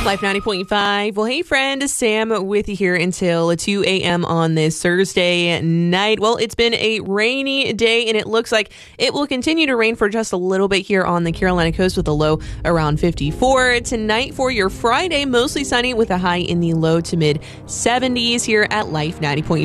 Life 90.5. Well, hey, friend, Sam with you here until 2 a.m. on this Thursday night. Well, it's been a rainy day, and it looks like it will continue to rain for just a little bit here on the Carolina coast with a low around 54. Tonight for your Friday, mostly sunny with a high in the low to mid 70s here at Life 90.5.